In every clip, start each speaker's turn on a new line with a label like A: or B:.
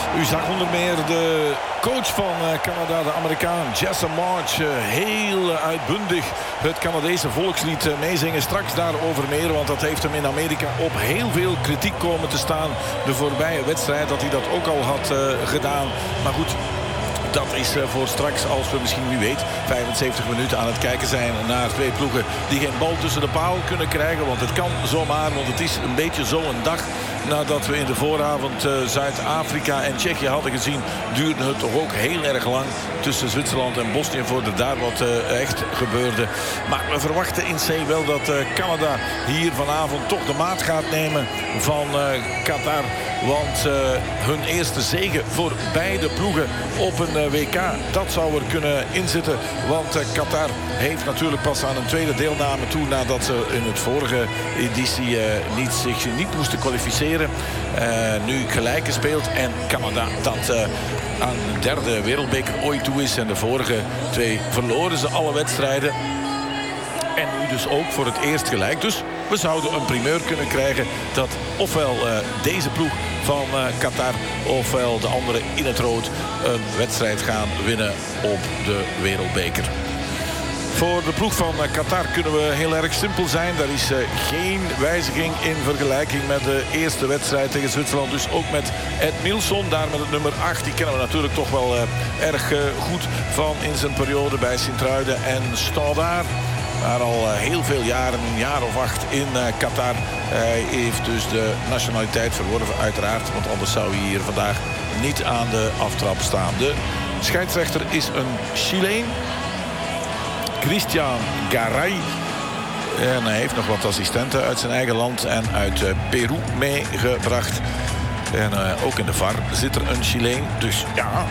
A: U zag onder meer de coach van Canada, de Amerikaan Jesse March, heel uitbundig het Canadese volkslied meezingen. Straks daarover meer, want dat heeft hem in Amerika op heel veel kritiek komen te staan. De voorbije wedstrijd dat hij dat ook al had gedaan. Maar goed, dat is voor straks, als we misschien, wie weet, 75 minuten aan het kijken zijn naar twee ploegen die geen bal tussen de paal kunnen krijgen. Want het kan zomaar, want het is een beetje zo'n dag. Nadat we in de vooravond Zuid-Afrika en Tsjechië hadden gezien, duurde het toch ook heel erg lang tussen Zwitserland en Bosnië voordat daar wat echt gebeurde. Maar we verwachten in C wel dat Canada hier vanavond toch de maat gaat nemen van Qatar. Want hun eerste zege voor beide ploegen op een WK, dat zou er kunnen inzitten. Want Qatar heeft natuurlijk pas aan een tweede deelname toe, nadat ze in het vorige editie zich niet moesten kwalificeren. Nu gelijk gespeeld. En Canada dat aan de derde wereldbeker ooit toe is. En de vorige twee verloren ze alle wedstrijden. En nu dus ook voor het eerst gelijk. Dus we zouden een primeur kunnen krijgen dat ofwel deze ploeg van Qatar ofwel de andere in het rood een wedstrijd gaan winnen op de wereldbeker. Voor de ploeg van Qatar kunnen we heel erg simpel zijn. Daar is geen wijziging in vergelijking met de eerste wedstrijd tegen Zwitserland. Dus ook met Ed Milson, daar met het nummer 8. Die kennen we natuurlijk toch wel erg goed van in zijn periode bij Sint-Truiden en Standaard. Maar al heel veel jaren, een jaar of 8 in Qatar. Hij heeft dus de nationaliteit verworven uiteraard. Want anders zou hij hier vandaag niet aan de aftrap staan. De scheidsrechter is een Chileen, Christian Garay. En hij heeft nog wat assistenten uit zijn eigen land en uit Peru meegebracht. En ook in de VAR zit er een Chileen. Dus ja,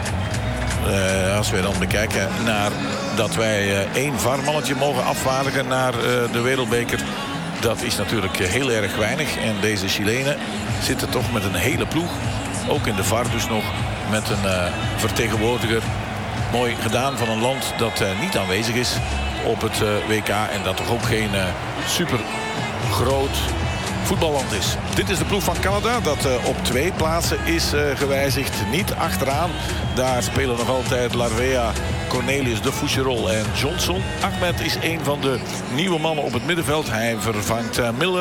A: als we dan bekijken naar dat wij 1 VAR-mannetje mogen afvaardigen naar de wereldbeker. Dat is natuurlijk heel erg weinig. En deze Chilenen zitten toch met een hele ploeg. Ook in de VAR dus nog met een vertegenwoordiger. Mooi gedaan van een land dat niet aanwezig is op het WK. En dat toch ook geen super groot voetballand is. Dit is de ploeg van Canada dat op 2 plaatsen is gewijzigd. Niet achteraan. Daar spelen nog altijd Larvea, Cornelius, De Foucherol en Johnson. Ahmed is een van de nieuwe mannen op het middenveld. Hij vervangt Miller.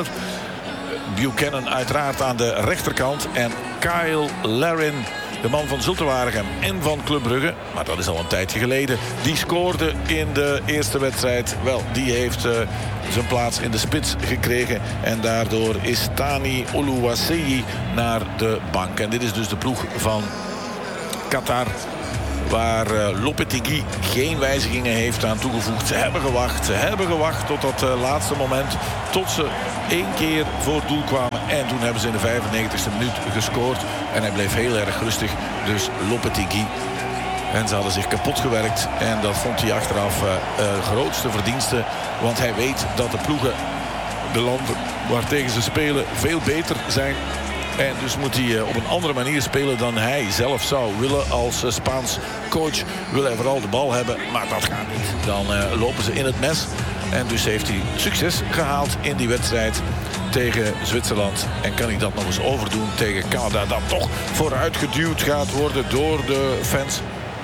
A: Buchanan uiteraard aan de rechterkant. En Kyle Larin, de man van Zulte Waregem en van Club Brugge. Maar dat is al een tijdje geleden. Die scoorde in de eerste wedstrijd. Wel, die heeft zijn plaats in de spits gekregen. En daardoor is Tani Oluwaseyi naar de bank. En dit is dus de ploeg van Qatar, waar Lopetegui geen wijzigingen heeft aan toegevoegd. Ze hebben gewacht tot dat laatste moment. Tot ze 1 keer voor het doel kwamen. En toen hebben ze in de 95e minuut gescoord. En hij bleef heel erg rustig. Dus Lopetegui. En ze hadden zich kapot gewerkt. En dat vond hij achteraf grootste verdienste. Want hij weet dat de ploegen, de landen waartegen ze spelen, veel beter zijn. En dus moet hij op een andere manier spelen dan hij zelf zou willen. Als Spaans coach wil hij vooral de bal hebben. Maar dat gaat niet. Dan lopen ze in het mes. En dus heeft hij succes gehaald in die wedstrijd tegen Zwitserland. En kan hij dat nog eens overdoen tegen Canada, dat toch vooruit geduwd gaat worden door de fans.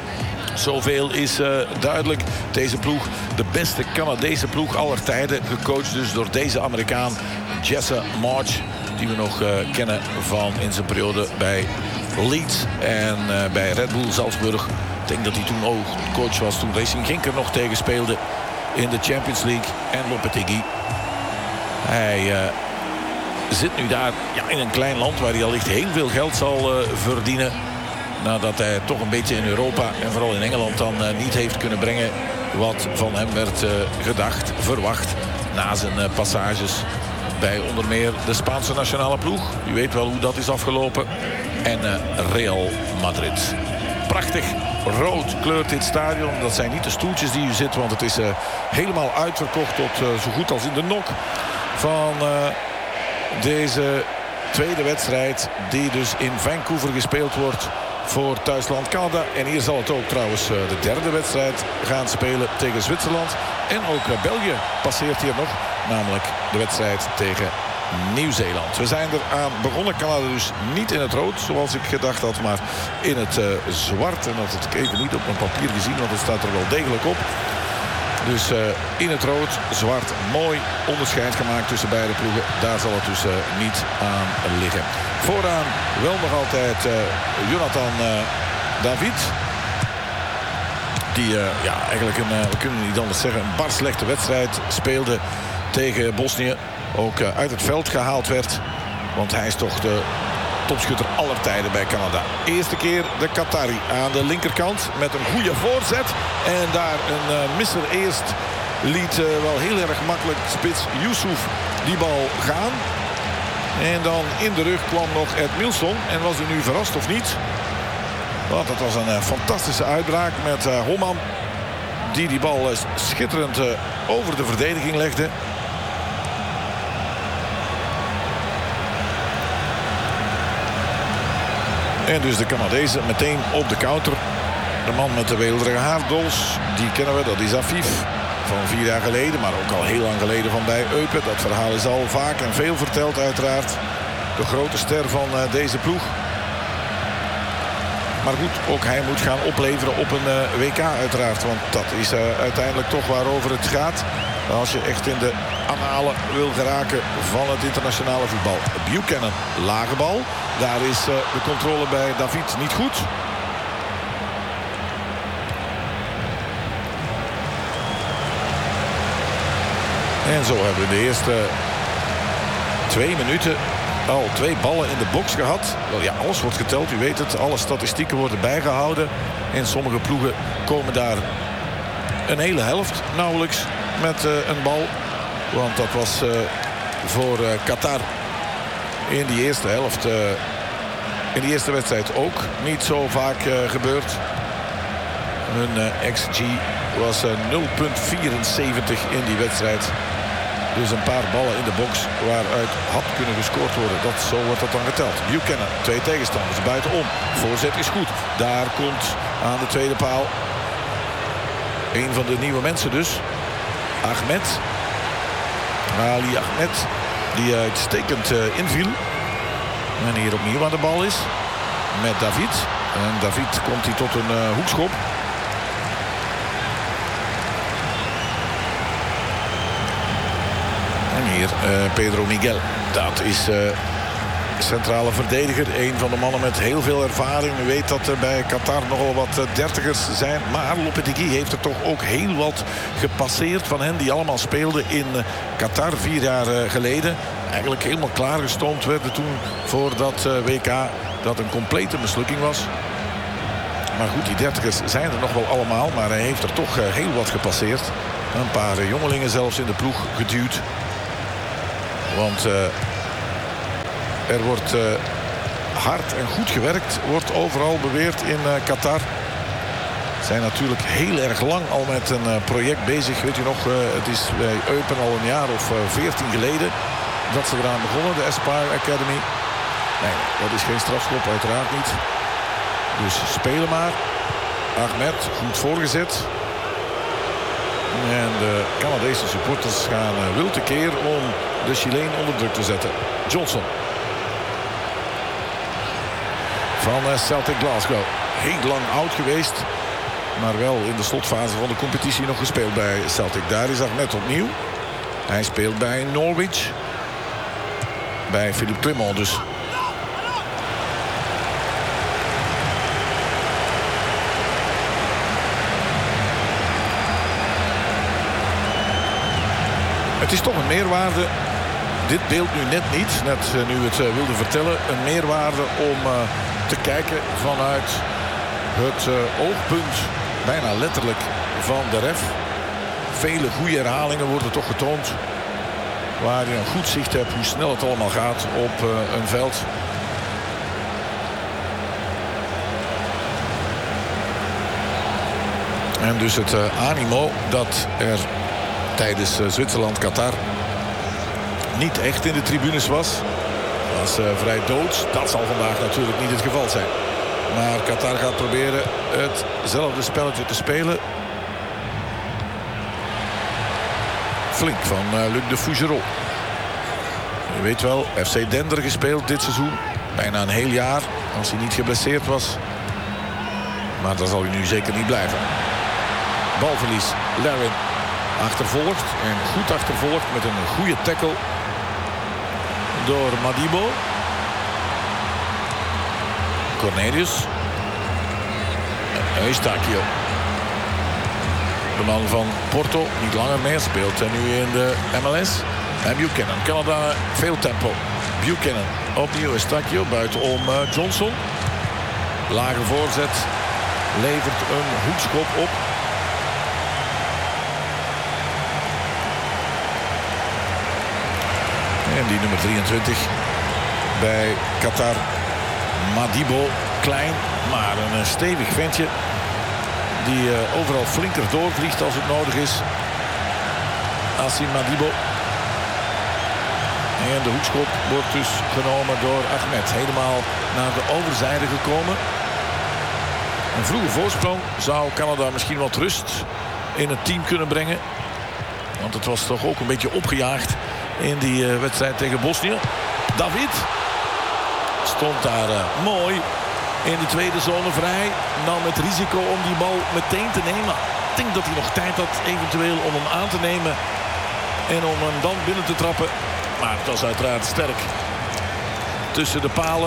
A: Zoveel is duidelijk. Deze ploeg, de beste Canadese ploeg aller tijden. Gecoacht dus door deze Amerikaan Jesse March, die we nog kennen van in zijn periode bij Leeds en bij Red Bull Salzburg. Ik denk dat hij toen ook coach was toen Racing Genk er nog tegen speelde in de Champions League. En Lopetegui, hij zit nu daar in een klein land waar hij allicht heel veel geld zal verdienen. Nadat hij toch een beetje in Europa en vooral in Engeland dan niet heeft kunnen brengen wat van hem werd gedacht, verwacht na zijn passages bij onder meer de Spaanse nationale ploeg. U weet wel hoe dat is afgelopen. En Real Madrid. Prachtig rood kleurt dit stadion. Dat zijn niet de stoeltjes die u zit, want het is helemaal uitverkocht tot zo goed als in de nok van deze tweede wedstrijd die dus in Vancouver gespeeld wordt voor thuisland Canada. En hier zal het ook trouwens de derde wedstrijd gaan spelen tegen Zwitserland. En ook België passeert hier nog. Namelijk de wedstrijd tegen Nieuw-Zeeland. We zijn er aan begonnen. Canada dus niet in het rood, zoals ik gedacht had, maar in het zwart. En dat had ik even niet op mijn papier gezien, want het staat er wel degelijk op. Dus in het rood, zwart, mooi onderscheid gemaakt tussen beide ploegen. Daar zal het dus niet aan liggen. Vooraan wel nog altijd Jonathan David. Die eigenlijk we kunnen niet anders zeggen, een bar slechte wedstrijd speelde tegen Bosnië. Ook uit het veld gehaald werd. Want hij is toch de topschutter aller tijden bij Canada. Eerste keer de Qatari aan de linkerkant met een goede voorzet. En daar een misser eerst liet wel heel erg makkelijk spits Yusuf die bal gaan. En dan in de rug kwam nog Ed Milson. En was u nu verrast of niet? Want dat was een fantastische uitbraak met Homan. Die bal schitterend over de verdediging legde. En dus de Canadezen meteen op de counter. De man met de weelderige haardols, die kennen we, dat is Afif. Van 4 jaar geleden, maar ook al heel lang geleden van bij Eupen. Dat verhaal is al vaak en veel verteld uiteraard. De grote ster van deze ploeg. Maar goed, ook hij moet gaan opleveren op een WK uiteraard. Want dat is uiteindelijk toch waarover het gaat. Als je echt in de annalen wil geraken van het internationale voetbal. Buchanan, lage bal. Daar is de controle bij David niet goed. En zo hebben we de eerste 2 minuten al 2 ballen in de box gehad. Wel ja, alles wordt geteld, u weet het. Alle statistieken worden bijgehouden. In sommige ploegen komen daar een hele helft nauwelijks met een bal. Want dat was voor Qatar in die eerste helft, in die eerste wedstrijd ook niet zo vaak gebeurd. Hun XG was 0,74 in die wedstrijd. Dus een paar ballen in de box waaruit had kunnen gescoord worden. Zo wordt dat dan geteld. Buchanan, 2 tegenstanders buitenom. Voorzet is goed. Daar komt aan de tweede paal een van de nieuwe mensen dus. Ahmed. Ali Ahmed. Die uitstekend inviel. En hier opnieuw aan de bal is. Met David. En David komt hij tot een hoekschop. En hier Pedro Miguel. Dat is centrale verdediger. Een van de mannen met heel veel ervaring. U weet dat er bij Qatar nogal wat dertigers zijn. Maar Lopetegui heeft er toch ook heel wat gepasseerd van hen die allemaal speelden in Qatar 4 jaar geleden. Eigenlijk helemaal klaargestoomd werden toen voor dat WK. Dat een complete mislukking was. Maar goed, die dertigers zijn er nog wel allemaal. Maar hij heeft er toch heel wat gepasseerd. Een paar jongelingen zelfs in de ploeg geduwd. Want er wordt hard en goed gewerkt. Wordt overal beweerd in Qatar. Zijn natuurlijk heel erg lang al met een project bezig. Weet u nog, het is bij Eupen al een jaar of 14 geleden dat ze eraan begonnen, de Aspire Academy. Nee, dat is geen strafschop, uiteraard niet. Dus spelen maar. Ahmed, goed voorgezet. En de Canadese supporters gaan wild tekeer om de Chileen onder druk te zetten. Johnson. Van Celtic Glasgow. Heel lang oud geweest. Maar wel in de slotfase van de competitie nog gespeeld bij Celtic. Daar is Ahmed opnieuw. Hij speelt bij Norwich. Bij Philippe Clement dus. Het is toch een meerwaarde. Dit beeld nu net niet, net nu het wilde vertellen. Een meerwaarde om te kijken vanuit het oogpunt, bijna letterlijk, van de ref. Vele goede herhalingen worden toch getoond. Waar je een goed zicht hebt hoe snel het allemaal gaat op een veld. En dus het animo dat er tijdens Zwitserland-Qatar niet echt in de tribunes was. Dat was vrij doods. Dat zal vandaag natuurlijk niet het geval zijn. Maar Qatar gaat proberen hetzelfde spelletje te spelen. Flink van Luc de Fougereau. weet wel, FC Dender gespeeld dit seizoen. Bijna een heel jaar, als hij niet geblesseerd was. Maar dat zal hij nu zeker niet blijven. Balverlies, Larin achtervolgt. En goed achtervolgt met een goede tackle door Madibo. Cornelius. Eustachio. De man van Porto, niet langer meer, speelt en nu in de MLS. En Buchanan, Canada, veel tempo. Buchanan, opnieuw Eustachio, buitenom Johnson. Lage voorzet, levert een hoekschop op. En die nummer 23 bij Qatar, Madibo. Klein, maar een stevig ventje. Die overal flinker doorvliegt als het nodig is. Assim Madibo. En de hoekschop wordt dus genomen door Ahmed. Helemaal naar de overzijde gekomen. Een vroege voorsprong zou Canada misschien wat rust in het team kunnen brengen. Want het was toch ook een beetje opgejaagd in die wedstrijd tegen Bosnië. David stond daar mooi in de tweede zone vrij. Nou met risico om die bal meteen te nemen. Ik denk dat hij nog tijd had eventueel om hem aan te nemen. En om hem dan binnen te trappen. Maar het was uiteraard sterk tussen de palen.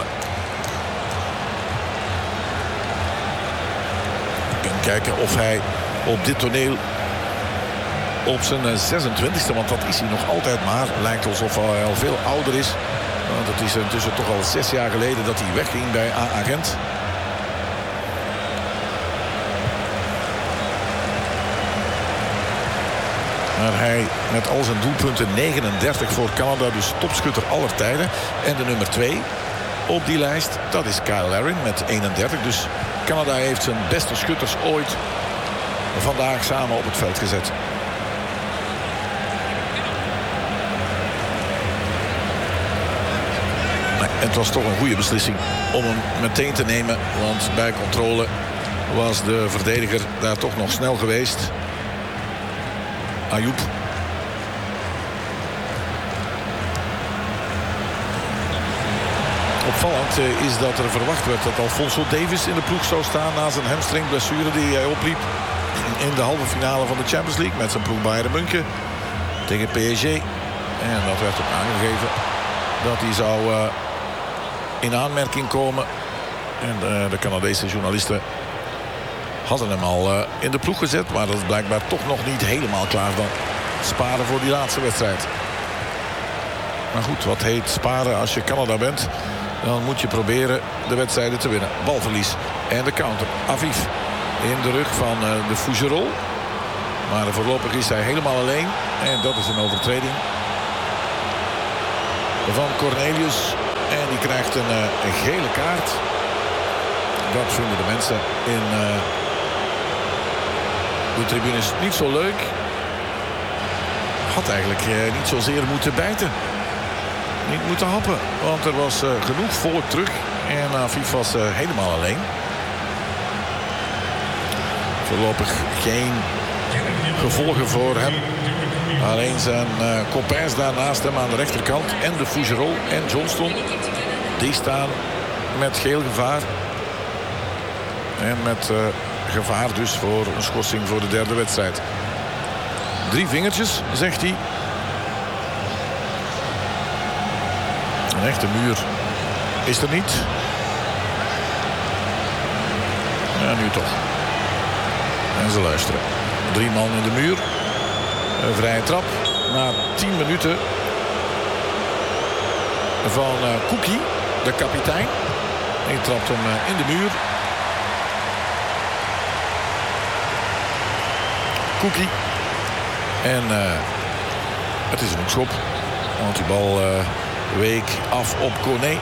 A: En kijken of hij op dit toneel op zijn 26e, want dat is hij nog altijd maar. Lijkt alsof hij al veel ouder is. Want het is intussen toch al 6 jaar geleden dat hij wegging bij A-agent. Maar hij met al zijn doelpunten 39 voor Canada, dus topschutter aller tijden. En de nummer 2 op die lijst, dat is Kyle Larin met 31. Dus Canada heeft zijn beste schutters ooit vandaag samen op het veld gezet. En het was toch een goede beslissing om hem meteen te nemen. Want bij controle was de verdediger daar toch nog snel geweest. Ayoub. Opvallend is dat er verwacht werd dat Alphonso Davies in de ploeg zou staan na zijn hamstringblessure die hij opliep in de halve finale van de Champions League met zijn ploeg Bayern München tegen PSG. En dat werd ook aangegeven dat hij zou in aanmerking komen. En de Canadese journalisten hadden hem al in de ploeg gezet. Maar dat is blijkbaar toch nog niet helemaal klaar dan. Sparen voor die laatste wedstrijd. Maar goed, wat heet sparen als je Canada bent? Dan moet je proberen de wedstrijden te winnen. Balverlies en de counter. Aviv in de rug van de Fougerolles. Maar voorlopig is hij helemaal alleen. En dat is een overtreding van Cornelius. En die krijgt een gele kaart. Dat vinden de mensen in de tribunes niet zo leuk. Had eigenlijk niet zozeer moeten bijten. Niet moeten happen. Want er was genoeg volk terug. En Aviv was helemaal alleen. Voorlopig geen gevolgen voor hem. Alleen zijn copains daarnaast hem aan de rechterkant. En de Fougerolles en Johnston. Die staan met geel gevaar. En met gevaar dus voor een schorsing voor de derde wedstrijd. 3 vingertjes, zegt hij. Een echte muur is er niet. Ja, nu toch. En ze luisteren. 3 man in de muur. Een vrije trap. Na 10 minuten van Kuki, de kapitein. Hij trapt hem in de muur. Kuki. En het is een hoekschop. Want die bal week af op Kone.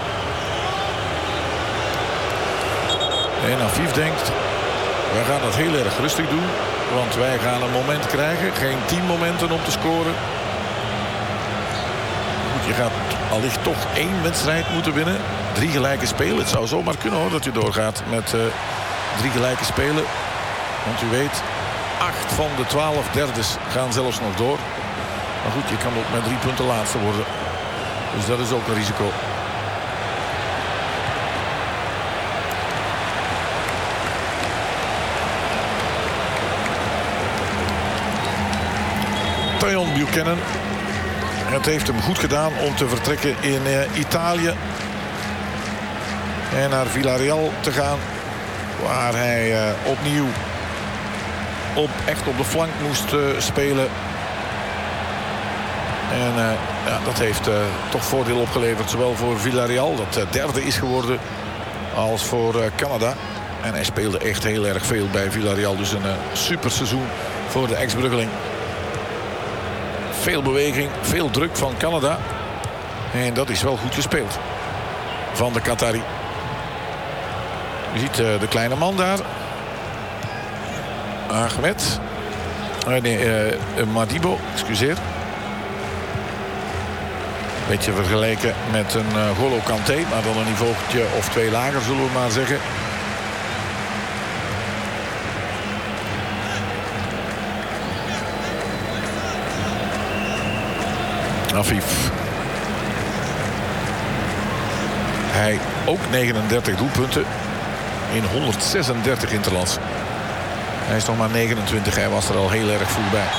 A: En Aviv denkt, wij gaan dat heel erg rustig doen. Want wij gaan een moment krijgen. Geen 10 momenten om te scoren. Goed, je gaat allicht toch 1 wedstrijd moeten winnen. 3 gelijke spelen. Het zou zomaar kunnen hoor dat je doorgaat met 3 gelijke spelen. Want u weet, 8 van de 12 derdes gaan zelfs nog door. Maar goed, je kan ook met 3 punten laatste worden. Dus dat is ook een risico. Tajon Buchanan. Het heeft hem goed gedaan om te vertrekken in Italië. En naar Villarreal te gaan. Waar hij opnieuw echt op de flank moest spelen. En ja, dat heeft toch voordeel opgeleverd. Zowel voor Villarreal, dat derde is geworden, als voor Canada. En hij speelde echt heel erg veel bij Villarreal. Dus een super seizoen voor de ex-Bruggeling. Veel beweging, veel druk van Canada. En dat is wel goed gespeeld van de Qatari. Je ziet de kleine man daar. Ahmed. Madibo, excuseer. Beetje vergeleken met een Golo Kanté, maar dan een niveautje of 2 lager, zullen we maar zeggen. Afif. Hij ook 39 doelpunten in 136 interlands. Hij is nog maar 29, hij was er al heel erg vroeg bij.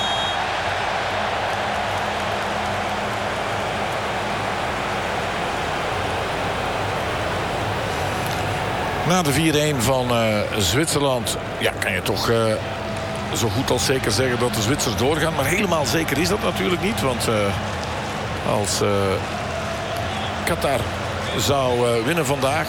A: Na de 4-1 van Zwitserland, ja, kan je toch zo goed als zeker zeggen dat de Zwitsers doorgaan. Maar helemaal zeker is dat natuurlijk niet. Want als Qatar zou winnen vandaag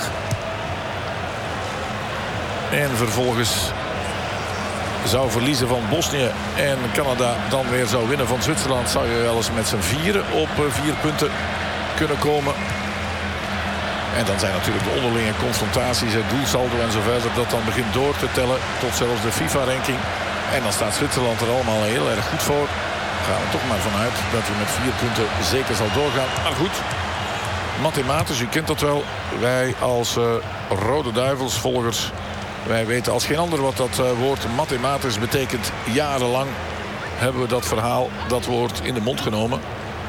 A: en vervolgens zou verliezen van Bosnië en Canada dan weer zou winnen van Zwitserland, zou je wel eens met z'n vieren op 4 punten kunnen komen. En dan zijn natuurlijk de onderlinge confrontaties, het doelsaldo en zo verder, dat dan begint door te tellen tot zelfs de FIFA-ranking. En dan staat Zwitserland er allemaal heel erg goed voor. Daar gaan we toch maar vanuit dat hij met 4 punten zeker zal doorgaan. Maar goed, mathematisch, u kent dat wel. Wij als Rode Duivelsvolgers, wij weten als geen ander wat dat woord mathematisch betekent. Jarenlang hebben we dat verhaal, dat woord in de mond genomen.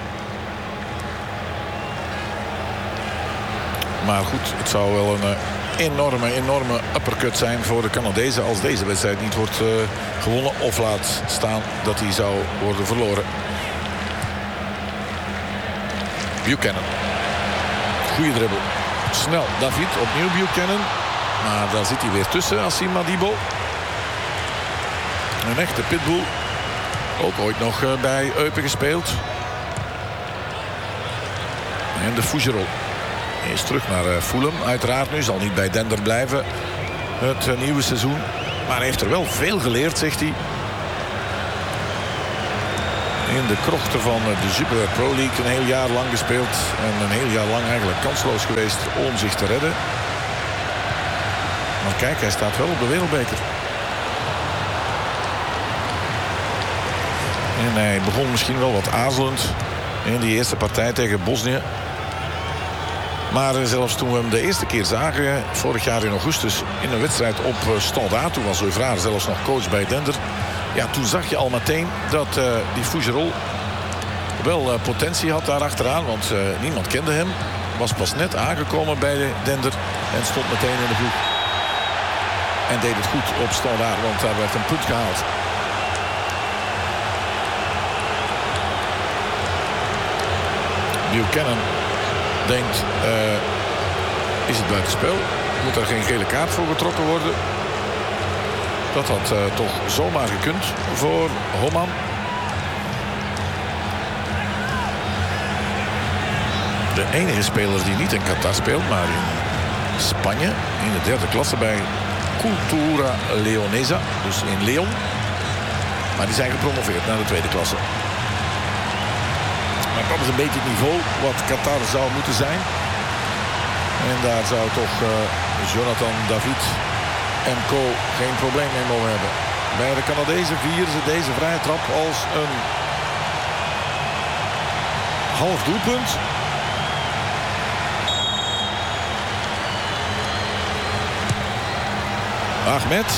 A: Maar goed, het zou wel een enorme uppercut zijn voor de Canadezen als deze wedstrijd niet wordt gewonnen of laat staan dat hij zou worden verloren. Buchanan. Goeie dribbel. Snel David, opnieuw Buchanan. Maar daar zit hij weer tussen, Assim Madibo. Een echte pitbull. Ook ooit nog bij Eupen gespeeld. En de Fougerolles. Hij is terug naar Fulham. Uiteraard nu, zal niet bij Dender blijven het nieuwe seizoen. Maar hij heeft er wel veel geleerd, zegt hij. In de krochten van de Super Pro League een heel jaar lang gespeeld. En een heel jaar lang eigenlijk kansloos geweest om zich te redden. Maar kijk, hij staat wel op de wereldbeker. En hij begon misschien wel wat aarzelend in die eerste partij tegen Bosnië. Maar zelfs toen we hem de eerste keer zagen, vorig jaar in augustus, in een wedstrijd op Standaard, toen was Euvraar zelfs nog coach bij Dender. Ja, toen zag je al meteen dat die Fougerolles wel potentie had daar achteraan. Want niemand kende hem. Was pas net aangekomen bij Dender en stond meteen in de groep. En deed het goed op Standaard, want daar werd een punt gehaald. Buchanan denkt, is het buitenspel? Moet er geen gele kaart voor getrokken worden? Dat had toch zomaar gekund voor Homan. De enige speler die niet in Qatar speelt, maar in Spanje, in de derde klasse bij Cultura Leonesa, dus in Leon. Maar die zijn gepromoveerd naar de tweede klasse. Maar dat is een beetje het niveau wat Qatar zou moeten zijn. En daar zou toch Jonathan David en co geen probleem mee mogen hebben. Bij de Canadezen vieren ze deze vrije trap als een half doelpunt. Ahmed.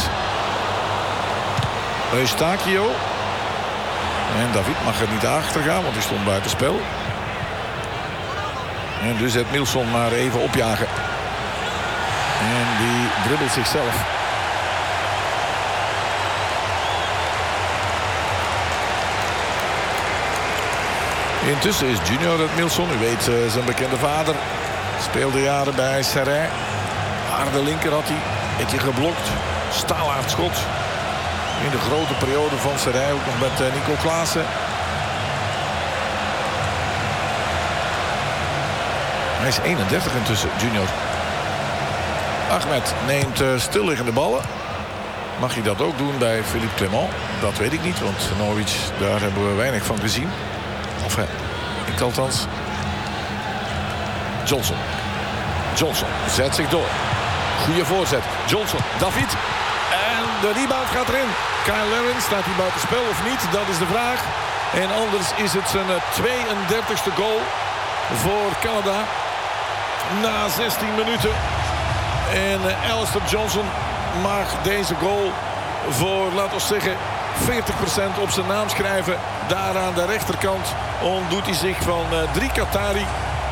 A: Eustakio. En David mag er niet achter gaan, want hij stond buiten spel. En dus het Milson maar even opjagen. En die dribbelt zichzelf. Intussen is Junior het Milson. U weet, zijn bekende vader. Speelde jaren bij Serrain. Harde linker had hij. Beetje geblokt. Staalaard schot. In de grote periode van Serrain. Ook nog met Nico Klaassen. Hij is 31 intussen, Junior. Ahmed neemt stilliggende ballen. Mag hij dat ook doen bij Philippe Clement? Dat weet ik niet, want Norwich, daar hebben we weinig van gezien. Of ik althans. Johnson. Johnson zet zich door. Goede voorzet. Johnson, David. En de rebound gaat erin. Kyle Larin, staat hij buitenspel of niet? Dat is de vraag. En anders is het zijn 32e goal voor Canada. Na 16 minuten. En Alistair Johnson mag deze goal voor, laten we zeggen, 40% op zijn naam schrijven. Daar aan de rechterkant ontdoet hij zich van 3 Qatari.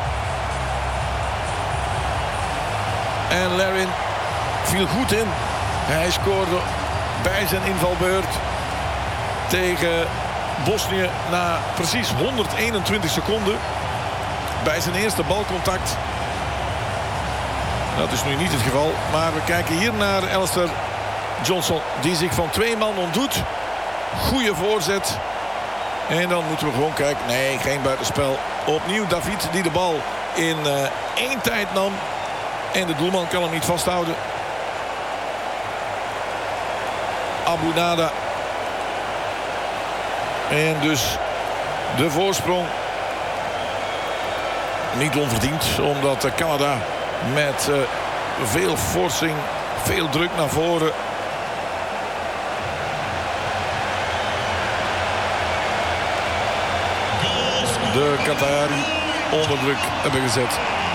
A: En Larin viel goed in. Hij scoorde bij zijn invalbeurt tegen Bosnië na precies 121 seconden. Bij zijn eerste balcontact. Dat is nu niet het geval. Maar we kijken hier naar Alistair Johnson. Die zich van 2 man ontdoet. Goede voorzet. En dan moeten we gewoon kijken. Nee, geen buitenspel. Opnieuw David die de bal in 1 tijd nam. En de doelman kan hem niet vasthouden. Abu Nada. En dus de voorsprong. Niet onverdiend. Omdat Canada met veel forcing, veel druk naar voren. De Qatari onder druk hebben gezet.